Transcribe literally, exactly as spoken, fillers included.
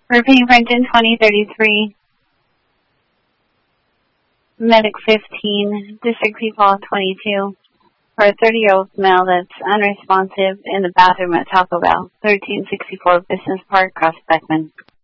Repeat Brenton twenty thirty-three, Medic fifteen, District People twenty-two, for a thirty-year-old male that's unresponsive in the bathroom at Taco Bell, thirteen sixty-four Business Park, Cross Beckman.